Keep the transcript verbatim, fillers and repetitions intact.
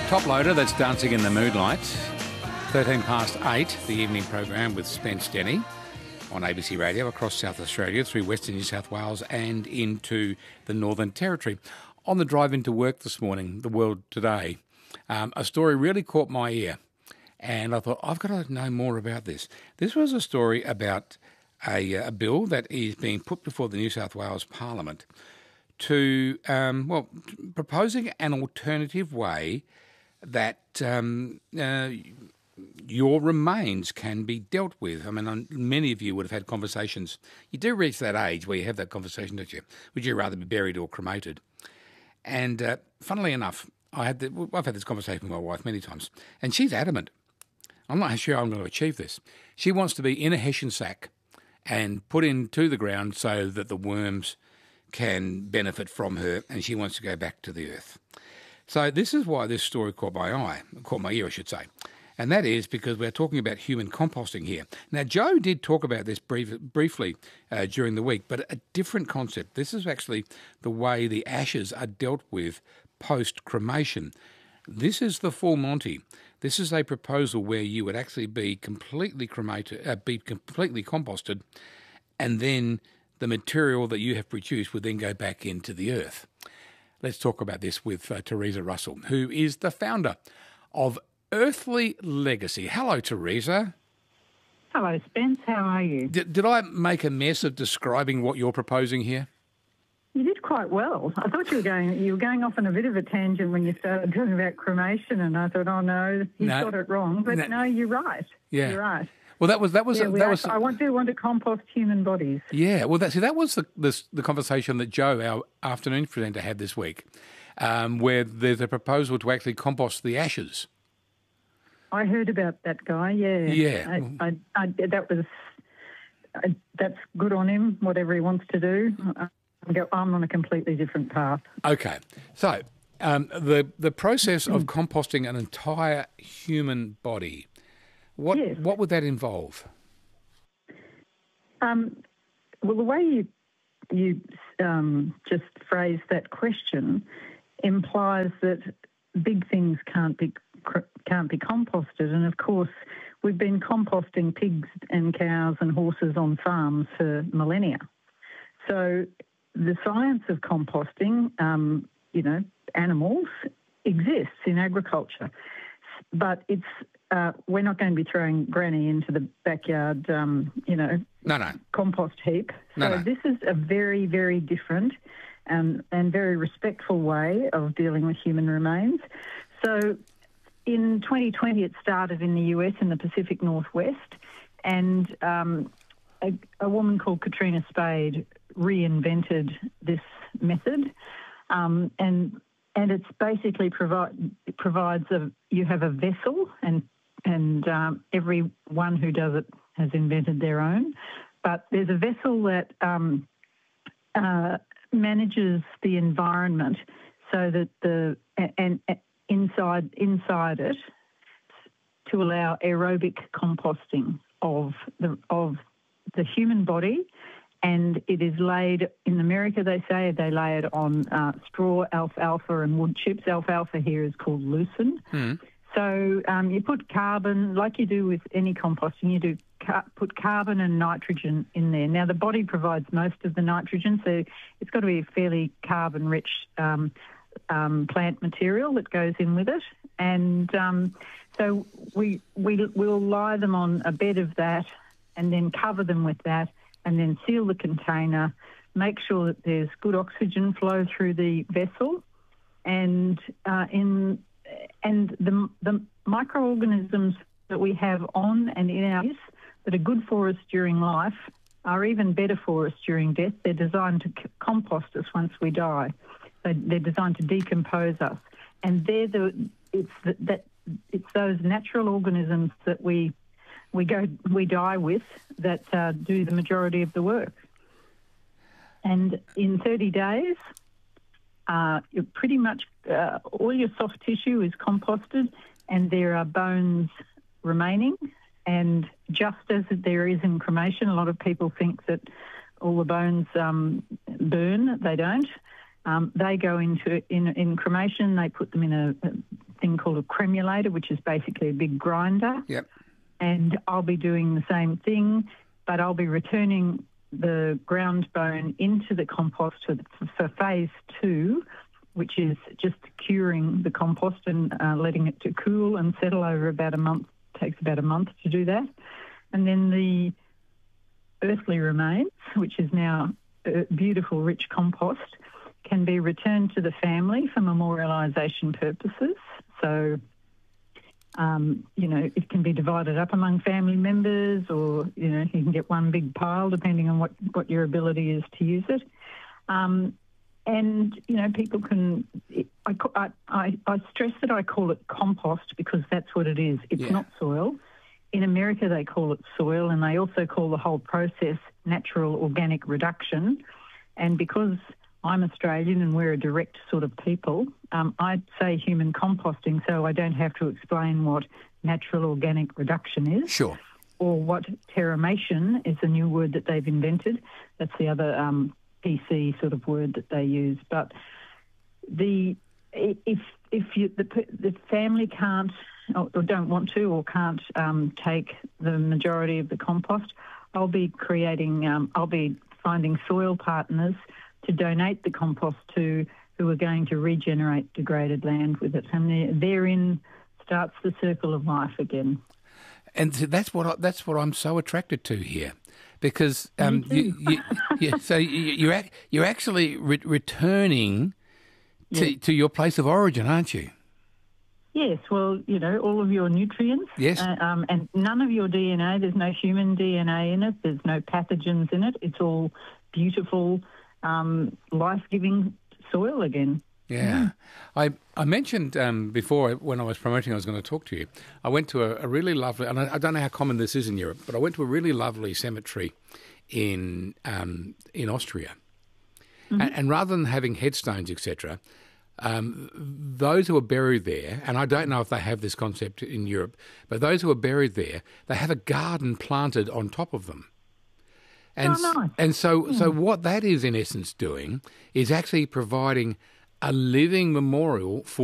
Top Loader, that's Dancing in the Moonlight. thirteen past eight, the evening program with Spence Denny on A B C Radio across South Australia, through Western New South Wales and into the Northern Territory. On the drive into work this morning, The World Today, um, a story really caught my ear, and I thought, I've got to know more about this. This was a story about a, a bill that is being put before the New South Wales Parliament to, um, well, proposing an alternative way that um, uh, your remains can be dealt with. I mean, many of you would have had conversations. You do reach that age where you have that conversation, don't you? Would you rather be buried or cremated? And uh, funnily enough, I had the, I've had this conversation with my wife many times, and she's adamant. I'm not sure I'm going to achieve this. She wants to be in a hessian sack and put into the ground so that the worms can benefit from her, and she wants to go back to the earth. So this is why this story caught my eye, caught my ear, I should say. And that is because we're talking about human composting here. Now, Joe did talk about this brief, briefly uh, during the week, but a different concept. This is actually the way the ashes are dealt with post-cremation. This is the full Monty. This is a proposal where you would actually be completely cremated, uh, be completely composted, and then the material that you have produced would then go back into the earth. Let's talk about this with uh, Teresa Russell, who is the founder of Earthly Legacy. Hello, Teresa. Hello, Spence. How are you? D- did I make a mess of describing what you're proposing here? You did quite well. I thought you were going you were going off on a bit of a tangent when you started talking about cremation, and I thought, oh no, he's no, got it wrong. But no, no, you're right. Yeah. You're right. Well, that was that was yeah, that are, was. I want to want to compost human bodies. Yeah, well, that, see, that was the, the the conversation that Joe, our afternoon presenter, had this week, um, where there's a proposal to actually compost the ashes. I heard about that guy. Yeah, yeah. I, I, I, that was I, that's good on him. Whatever he wants to do, I'm on a completely different path. Okay, so um, the the process of composting an entire human body. What yes. what would that involve? Um, well, the way you you um, just phrase that question implies that big things can't be can't be composted, and of course we've been composting pigs and cows and horses on farms for millennia. So the science of composting, um, you know, animals exists in agriculture, but it's Uh, we're not going to be throwing Granny into the backyard, um, you know, no, no. compost heap. So no, no. This is a very, very different um, and very respectful way of dealing with human remains. So in twenty twenty, it started in the U S in the Pacific Northwest, and um, a, a woman called Katrina Spade reinvented this method, um, and and it's basically provide it provides a you have a vessel, and and um, everyone who does it has invented their own, but there's a vessel that um, uh, manages the environment so that the and, and inside inside it to allow aerobic composting of the of the human body. And it is laid, in America they say, they lay it on uh, straw, alfalfa and wood chips. Alfalfa here is called lucerne. Mm. So um, you put carbon, like you do with any composting, you do ca- put carbon and nitrogen in there. Now, the body provides most of the nitrogen, so it's got to be a fairly carbon-rich um, um, plant material that goes in with it. And um, so we, we, we'll lie them on a bed of that and then cover them with that, and then seal the container, make sure that there's good oxygen flow through the vessel, and uh, in and the, the microorganisms that we have on and in our use that are good for us during life are even better for us during death. They're designed to c- compost us once we die. So they're designed to decompose us, and they're the it's the, that it's those natural organisms that we. we go we die with that uh, do the majority of the work. And in thirty days, uh, you're pretty much uh, all your soft tissue is composted, and there are bones remaining. And just as there is in cremation, a lot of people think that all the bones um, burn. They don't. Um, they go into in in cremation. They put them in a, a thing thing called a cremulator, which is basically a big grinder. Yep. And I'll be doing the same thing, but I'll be returning the ground bone into the compost for, for phase two, which is just curing the compost and uh, letting it to cool and settle over about a month. It takes about a month to do that. And then the earthly remains, which is now uh, beautiful, rich compost, can be returned to the family for memorialisation purposes. So, um, you know, it can be divided up among family members, or, you know, you can get one big pile depending on what, what your ability is to use it. Um, and, you know, people can... I, I, I stress that I call it compost because that's what it is. It's yeah. not soil. In America, they call it soil, and they also call the whole process natural organic reduction. And because I'm Australian and we're a direct sort of people, um, I say human composting, so I don't have to explain what natural organic reduction is. Sure. Or what terramation is a new word that they've invented. That's the other um, P C sort of word that they use. But the if if you, the the family can't or, or don't want to or can't um, take the majority of the compost, I'll be creating. Um, I'll be finding soil partners to donate the compost to, who are going to regenerate degraded land with it, and therein starts the circle of life again. And that's what I, that's what I'm so attracted to here, because um, you, you, you, so you, you're ac- you're actually re- returning to, yes. to your place of origin, aren't you? Yes. Well, you know, all of your nutrients. Yes. Uh, um, and none of your D N A. There's no human D N A in it. There's no pathogens in it. It's all beautiful, um, life-giving soil again. Yeah. Mm. I I mentioned um, before when I was promoting I was going to talk to you, I went to a, a really lovely, and I, I don't know how common this is in Europe, but I went to a really lovely cemetery in um, in Austria. Mm-hmm. And, and rather than having headstones, et cetera, um, those who are buried there, and I don't know if they have this concept in Europe, but those who are buried there, they have a garden planted on top of them. And, oh, nice. and so, mm. so what that is in essence doing is actually providing a living memorial for